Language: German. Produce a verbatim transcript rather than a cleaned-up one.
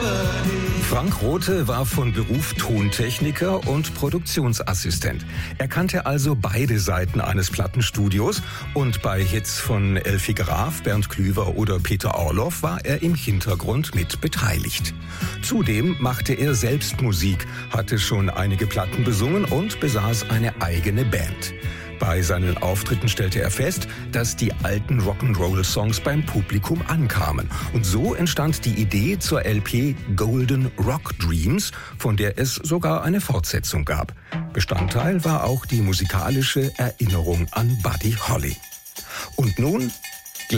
Frank Rothe war von Beruf Tontechniker und Produktionsassistent. Er kannte also beide Seiten eines Plattenstudios und bei Hits von Elfi Graf, Bernd Klüver oder Peter Orloff war er im Hintergrund mit beteiligt. Zudem machte er selbst Musik, hatte schon einige Platten besungen und besaß eine eigene Band. Bei seinen Auftritten stellte er fest, dass die alten Rock'n'Roll-Songs beim Publikum ankamen. Und so entstand die Idee zur L P Golden Rock Dreams, von der es sogar eine Fortsetzung gab. Bestandteil war auch die musikalische Erinnerung an Buddy Holly. Und nun